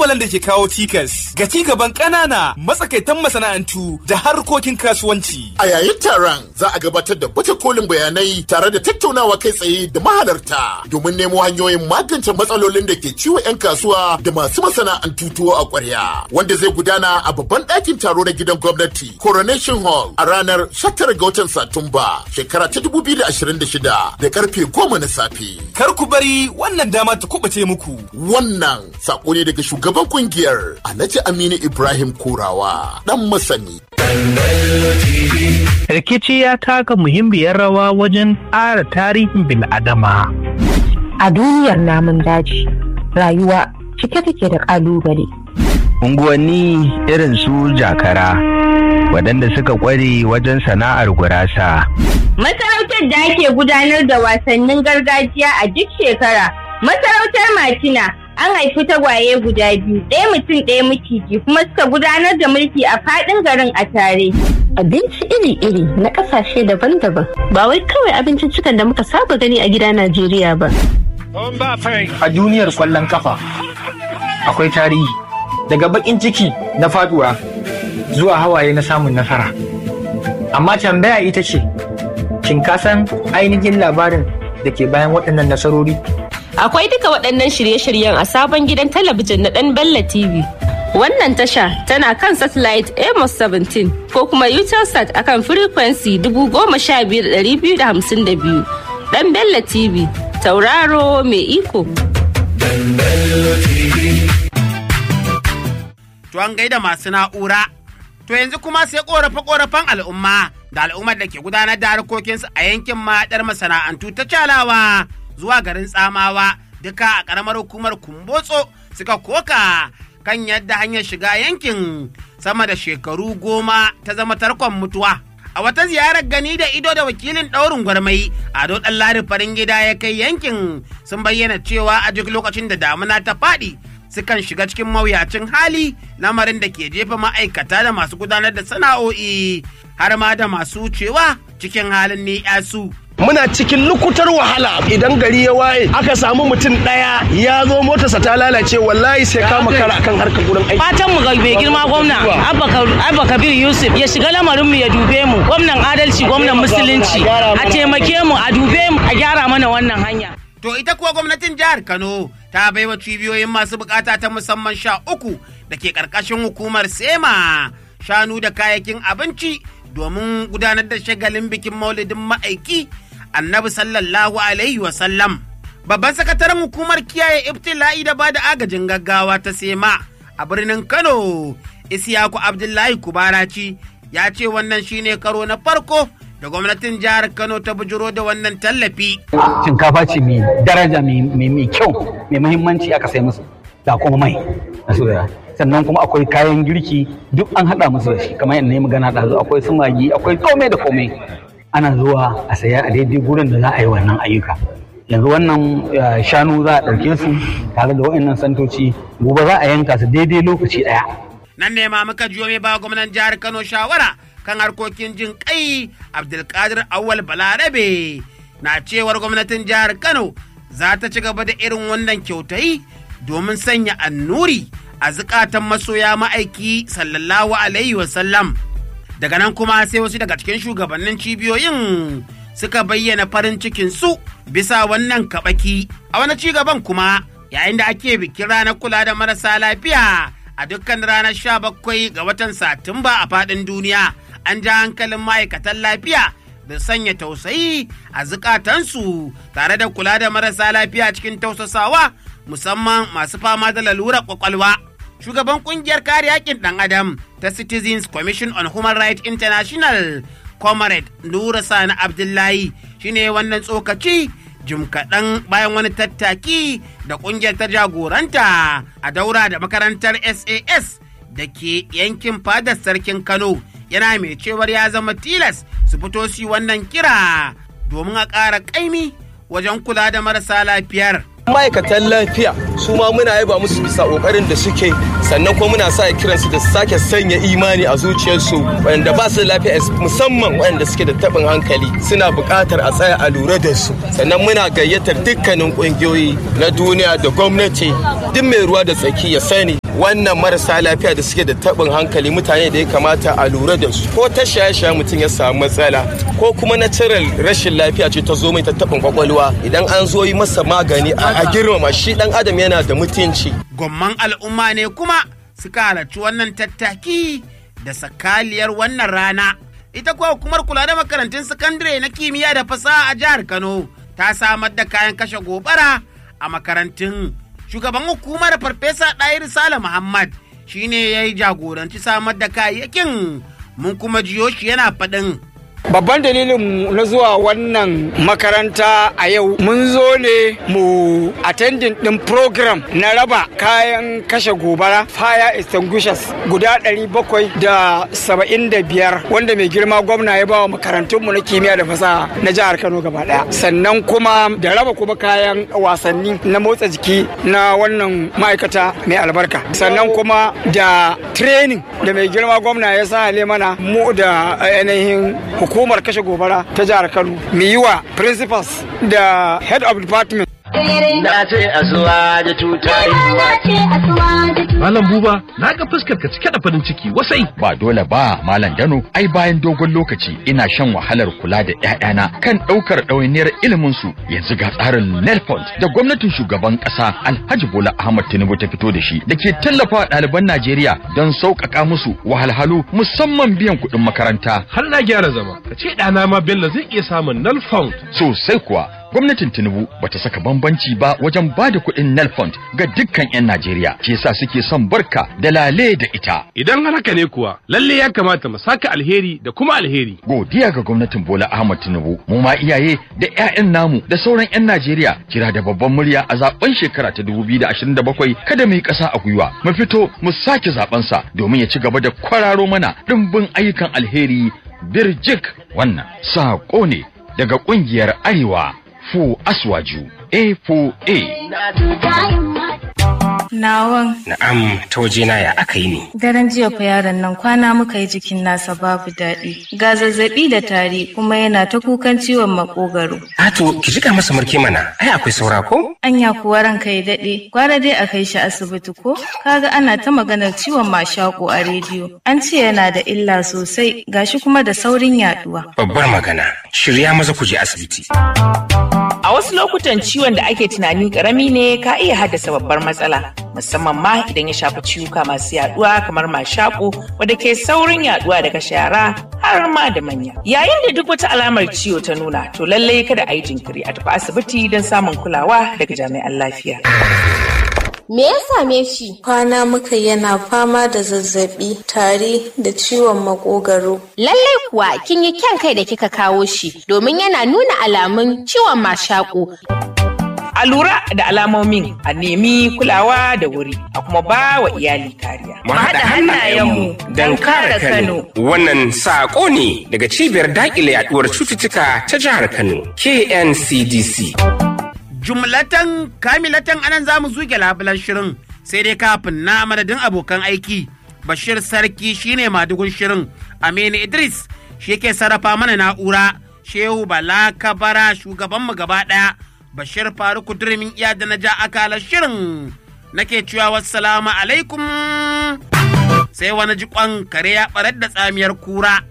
ƙalubalen da ke kawo cikas ga ci gaban ƙanana matsakaitan masana'antu da harkokin kasuwanci. A yayin taron za a gabatar da baje kolin bayanai tare da tattaunawa kai tsaye da mahalarta domin nemo hanyoyin magance matsalolin da ke ciwo 'yan kasuwa da masu masana'antu tuwo a ƙwarya, wanda zai gudana a babban ɗakin taro na gidan gwamnati Coronation Hall a ranar 19 ga watan Satumba shekara ta 2026 da karfe 10 na safe. Kar ku bari wannan dama ta kubace muku. Wannan sako ne daga shugaban kungiyar Alhaji Aminu Ibrahim Kurawa, dan masani. Rikici ya taka muhimmiyar rawa wajen ƙara tarihin bil'adama. A duniyar namun daji, rayuwa cike take da ƙalubale. Unguwanni irin su Jakara, waɗanda suka ƙware wajen sana'ar gurasa. Masarautar da ake gudanar da wasannin gargajiya a duk shekara. Masarautar Matina an haifi tagwaye guda biyu, ɗaya mutum ɗaya miciji, kuma suka gudanar da mulki a faɗin garin a tare. Abinci iri-iri na ƙasashe daban-daban, ba wai kawai abinciccikan da muka saba gani a gida Najeriya ba. A duniyar ƙwallon kafa akwai tarihi, daga baƙin ciki na faduwa zuwa hawaye na samun nasara. Amma tambaya ita ce, shin ka san ainihin labarin da ke bayan waɗannan nasarori? Akwai duka waɗannan shirye-shiryen a sabon gidan talabijin na ɗan Bella TV. Wannan tasha tana kan satellite Amos 17 ko kuma Utelsat akan frequency 15252. Ɗan Bella TV, tauraro mai iko. To an gaida masu na'ura. To yanzu kuma sai ƙorafe-ƙorafen al'umma da al'ummar da ke gudanar da harkokinsu a yankin maɗar masana'antu ta Calawa zuwa garin Tsamawa duka a ƙaramar hukumar Kumbotso suka koka kan yadda hanyar shiga yankin sama da shekaru 10 ta zama tarkon mutuwa. A wata ziyarar gani da ido da wakilin ɗaurin gwarmai Ado Ɗanladi farin gida ya kai yankin sun bayyana cewa a duk lokacin da damuna ta faɗi sukan shiga cikin mawuyacin hali, lamarin da ke jefa ma'aikata da masu gudanar da sana'o'i har ma da masu wucewa cikin halin ni'yasu. Muna cikin lukutar wahala idan gari ya waye aka samu mutum ɗaya ya zo motarsa ta lalace, wallahi sai ka makara akan harkar gurin aiki. Fatan mu ga mai girma gwamna Abba Kabir Yusuf ya shiga lamarin mu ya dube mu, gwamnan adalci, gwamnan musulunci, a taimake mu, a dube mu, a gyara mana wannan hanya. To ita kuwa gwamnatin jihar Kano ta baiwa cibiyoyin masu bukata ta musamman 13 da ke karkashin hukumar SEMA shanu da kayayyakin abinci domin gudanar da shagalin bikin maulidin ma'aiki Annabi sallallahu alaihi wasallam. Babban sakataren hukumar kiyaye ibtila'i da bada agajin gaggawa ta SEMA a birnin Kano, Isiyaku Abdullahi Kubaraci, ya ce wannan shine karo na farko da gwamnatin jihar Kano ta bujiro da wannan tallafi. Shinkafa ce mai daraja mai kyau, mai muhimmanci aka sai musu, da kuma mai na soya. Sannan kuma akwai kayan girki duk an haɗa musu da shi, kamar yadda na yi magana ɗazu, akwai su magi, akwai komai da komai. Ana zuwa a saya a daidai gurin da za a yi wannan ayyuka. Yanzu wannan shanu za a ɗauke su tare da waɗannan santoci, gobe za a yanka su daidai lokaci ɗaya. Nan ne ma muka jiyo mai ba gwamnan jihar Kano shawara kan harkokin jin kai Abdulkadir Awwal Balarabe na cewar gwamnatin jihar Kano za ta ci gaba da irin wannan kyautayi domin sanya annuri a zukatan masoya ma'aiki sallallahu alaihi wasallam. Daga nan kuma sai wasu daga cikin shugabannin cibiyoyin suka bayyana farin cikin su bisa wannan kabaki. A wani cigaban kuma yayin da ake bikin ranar kula da marasa lafiya a dukkan ranar 17 ga watan Satumba a faɗin duniya, an ja hankalin ma'aikatan lafiya da sanya tausayi a zukatansu tare da kula da marasa lafiya cikin tausasawa, musamman masu fama da lalurar kwakwalwa. Shugaban kungiyar kare haƙƙin ɗan adam ta Citizens Commission on Human Rights International, Comrade Nura Sani Abdullahi, shine wannan tsokaci jim kaɗan bayan wani tattaki da kungiyar ta jagoranta a daura da makarantar SAS da ke yankin fadar sarkin Kano. Yana mai cewar ya zama tilas su fito su wannan kira domin a ƙara ƙaimi wajen kula da marasa lafiyar. Ma'aikatan lafiya su ma muna yaba musu bisa kokarin da suke, sannan kuma muna sa kiransu da sake sanya imani a zuciyarsu, wanda ba su lafiya musamman wanda suke da tabin hankali suna buƙatar a tsaya a lura da su. Sannan muna gayyatar dukkanin ƙungiyoyi na duniya da gwamnati, duk mai ruwa da tsaki ya sani wannan marasa lafiya da suke da taɓin hankali mutane da ya kamata a lura da su, ko ta shaye-shaye mutum ya samu matsala ko kuma natural rashin lafiya ce ta zo mai ta taɓin kwakwalwa, idan an zo yi masa magani a girmama shi, dan adam yana da mutunci. Gwamman al'umma ne kuma suka halarci wannan tattaki da sakaliyar wannan rana. Ita kuwa hukumar kula da makarantun sakandare na kimiyya da fasaha a jihar Kano ta samar da kayan kashe gobara a makarantun. Shugaban hukumar Farfesa Ɗahir Sale Muhammad shine ya yi jagoranci samar da kayayyakin, mun kuma jiyo shi yana faɗin. Babban dalilin na zuwa wannan makaranta a yau mun zo ne mu attending din program na raba kayan kashe gobara fire extinguishers guda 775 wanda mai girma gwamna ya bawa makarantunmu na kimiyya da fasaha na jihar Kano gaba daya. Sannan kuma da raba kuma kayan wasanni na motsa jiki na wannan ma'aikata mai albarka. Sannan kuma da training da mai girma gwamna ya sa mana mu da ainihin hukumar kashe gobara ta jihar Kano mu yi wa principals da head of department. Na ce asuwa da tutayi. Malam Buba, na ga fuskar ka cike da farin ciki wasai. Ba dole ba, Malam Dano. Ai bayan dogon lokaci ina shan wahalar kula da ƴaƴana kan ɗaukar ɗawainiyar ilimin su. Yanzu ga tsarin Nelfund da gwamnatin shugaban ƙasa Alhaji Bola Ahmad Tinubu ta fito da shi da ke tallafa ɗaliban Najeriya don sauƙaƙa musu wahalhalu musamman biyan kuɗin makaranta. Har na gyara zama. Ka ce ɗana ma Bello zai iya samun Nelfund. Sosai kuwa. Gwamnatin Tinubu bata saka bambanci ba wajen bada kuɗin Nelfund ga dukkan 'yan Najeriya, ke sa suke son barka da lale da ita. Idan haka ne kuwa, lalle ya kamata mu saka alheri da kuma alheri. Godiya ga gwamnatin Bola Ahmad Tinubu, mu ma iyaye da 'ya'yan namu da sauran 'yan Najeriya kira da babban murya a zaben shekara ta 2027 kada mu yi ƙasa a gwiwa. Mu fito mu sake zaben sa domin ya ci gaba da kwararo mana dimbin ayyukan alheri birjik. Wannan sako ne daga ƙungiyar Arewa Fu Aswaju A4A. Nawan. Na'am, ta wajena ya aka yi ne. Daren jiya fa yaron nan kwana muka yi jikin nasa babu daɗi. Ga zazzaɓi da tari kuma yana ta kukan ciwon makogaro. Ato, ki jika masa murke mana. Ai akwai saura ko? Anya kuwa ranka ya daɗe. Gwara dai a kai shi asibiti ko? Kaga ana ta maganar ciwon mashako a rediyo. An ce yana da illa sosai, gashi kuma da saurin yaduwa. Babbar magana. Shirya maza ku je asibiti. A wasu lokutan ciwon da ake tunani karami ne ka iya haddasa babbar matsala, musamman ma idan ya shafi ciwuka masu yaduwa kamar mashako wadda ke saurin yaduwa daga yara har ma da manya. Yayin da duk wata alamar ciwo ta nuna, to lallai kada a yi jinkiri a tafi asibiti don samun kulawa daga jami'an lafiya. Me ya same shi? Kwana muka yana fama da zazzabi, tari da ciwon makogaro. Lallai kuwa kin yi kyan kai da kika kawo shi domin yana nuna alamun ciwon mashaƙo. A lura da alamomin, a nemi kulawa da wuri, a kuma ba wa iyali kariya. Mu haɗa hannayenmu don kare Kano. Wannan saƙo ne daga cibiyar daƙile yaɗuwar cututtuka ta jihar Kano, KNCDC. Jumlatan kamilatan anan za mu zuge labulan shirin, sai dai kafin na madadin abokan aiki. Bashir Sarki shine madugun shirin, Aminu Idris shi yake sarrafa mana na'ura, Shehu Bala Kabara shugabanmu gaba ɗaya, Bashir Faruku Durmin iya da na ja akalar shirin. Nake cewa wassalamu alaikum, sai wani jikon kare ya ɓarar da tsamiyar kura.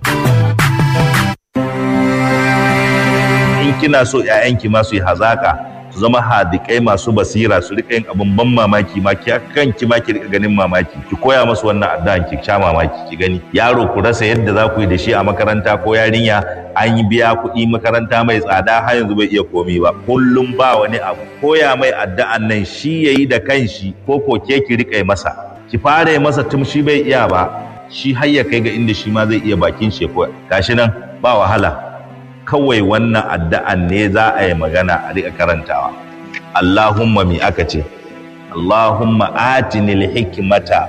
In kina so 'ya'yanki masu yi hazaka, su zama hadikai masu basira, su rika yin abin ban mamaki ma kanki ma ki rika ganin mamaki, ki koya masu wannan addu'an ki sha mamaki ki gani. Yaro ku rasa yadda za ku yi da shi a makaranta ko yarinya, an yi biya kuɗi makaranta mai tsada har yanzu bai iya komi ba, kullum ba wani abu. Koya mai addu'an nan shi yayi da kanshi ko ke ki rika masa, ki fara masa tun shi bai iya ba, shi har ya kai ga inda shi ma zai iya bakin shi ko gashi nan ba wahala. Kawai wannan addu'an ne za a yi magana a rika karantawa. Allahumma mi aka ce, Allahumma atinil hikmata.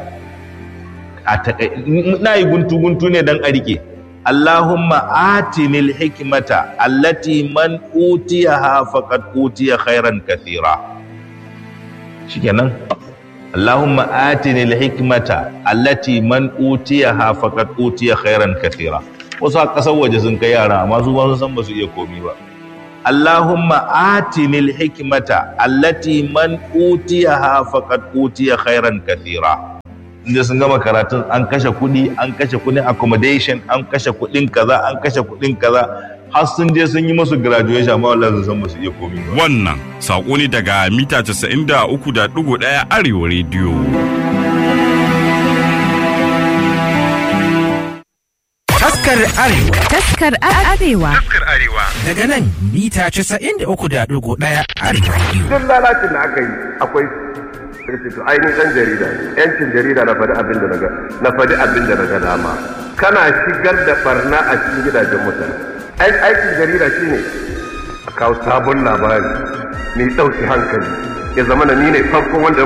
Na yi guntu ne don a rike. Allahumma atinil hikmata allati man utiyaha faqad utiya khairan kathira. Shikenan. Allahumma atinil hikmata allati man utiyaha faqad utiya khairan kathira. Wasu a ƙasar waje sun kai yara amma su ba su san ba su iya komi ba. Allahumma atinil hikmata allati man utiyaha faqad utiya khairan kathira. inda sun gama karatun an kashe kuɗi, an kashe kuɗin accommodation, an kashe kuɗin kaza, an kashe kuɗin kaza, har sun je sun yi musu graduation amma wallahi sun san ba su iya komi ba. Wannan sako ne daga mita 93.1 Arewa Radio. Taskar Arewa. Taskar Arewa. Taskar Arewa. Daga nan mita 93.1 Arewa Radio. Duk lalacin da aka yi akwai to ainihin ɗan jarida yancin jarida na faɗi abin da na ga dama. Kana shigar da barna a cikin gidajen mutane. Aikin jarida shine a kawo sabon labari mai ɗauki hankali. Ya zama na mu ne farko wanda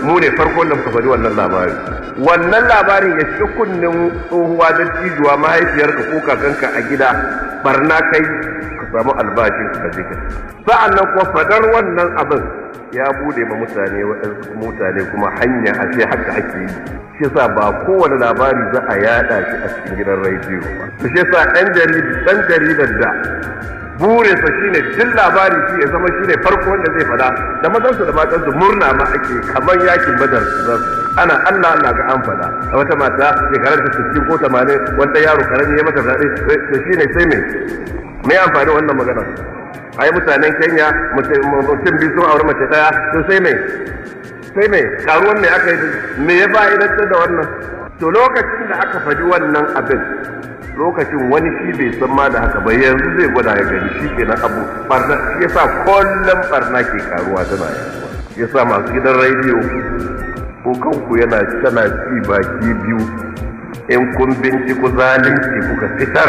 muka faɗi wannan labari. Wannan labarin ya shiga kunnen tsohuwa da cijuwa mahaifiyarka ko kakanka a gida barna kai ka samu albashin ka jika. Sa'an nan kuwa fadar wannan abin ya bude ma mutane kuma hanya a ce haka ake yi. Shi yasa ba kowane labari za a yada shi a cikin gidan rediyo ba. Shi yasa ɗan jaridar da burinsa shine duk labari shi ya zama shine farko wanda zai fada da mazansu da matansu murna ma ake kamar yakin badar ana Allah ga an fada a wata mata shekarar ta 60 ko 80 wanda yaro karami ya mata zaɓe to shine sai me amfani wannan magana ai mutanen Kenya mutum biyu sun aure mace daya to sai me karuwan me aka yi me ya ba idan da wannan to lokacin da aka faɗi wannan abin lokacin wani shi bai san ma da haka ba yanzu zai gwada ya gani shi kenan abu barna shi yasa kullum barna ke karuwa tana yaduwa yasa masu gidan rediyo ko kanku tana ci baki biyu in kun binciko zalunci kuka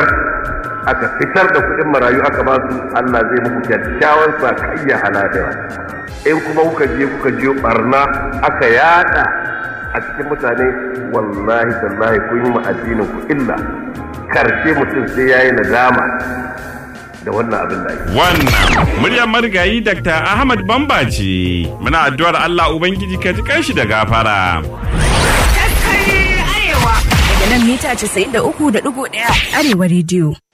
aka fitar da kuɗin marayu aka ba su Allah zai muku kyakkyawan sakayya halaliya in kuma kuka je barna aka yada a cikin mutane wallahi tallahi kun yi ma addinin ku illa karshe mutum sai yayi nadama da wannan abin da ake. Wannan muryar marigayi Dr. Ahmad Bamba ce. Muna addu'ar Allah Ubangiji ka ji kanshi da gafara. Daga nan mita 93.1 Arewa Radio.